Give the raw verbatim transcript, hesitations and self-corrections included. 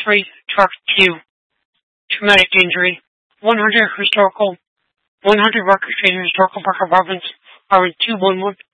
three, Truck Q. Traumatic injury. one hundred historical, one hundred records in historical park apartments are in two one one